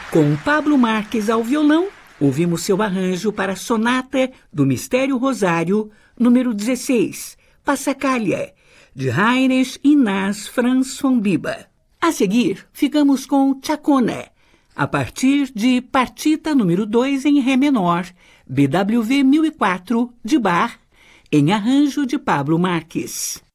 Com Pablo Marques ao violão, ouvimos seu arranjo para a Sonata do Mistério Rosário, número 16, Passacaglia, de Heinrich Ignaz Franz von Bibba. A seguir, ficamos com Chacona, a partir de Partita número 2 em Ré menor, BWV 1004, de Bach, em arranjo de Pablo Marques.